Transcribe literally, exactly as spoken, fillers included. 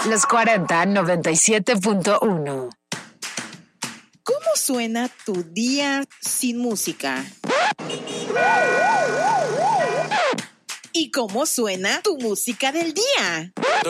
Los cuarenta, noventa y siete punto uno. ¿Cómo suena tu día sin música? ¿Y cómo suena tu música del día?